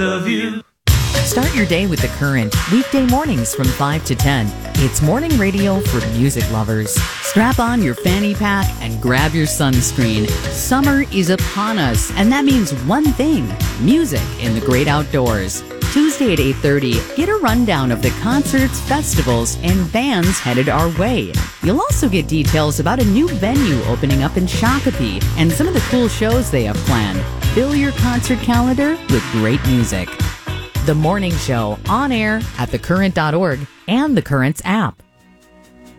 love you. Start your day with The Current, weekday mornings from 5 to 10. It's morning radio for music lovers. Strap on your fanny pack and grab your sunscreen. Summer is upon us, and that means one thing: music in the great outdoors. Tuesday at 8:30, get a rundown of the concerts, festivals, and bands headed our way. You'll also get details about a new venue opening up in Shakopee and some of the cool shows they have planned. Fill your concert calendar with great music. The Morning Show, on air at thecurrent.org and The Current's app.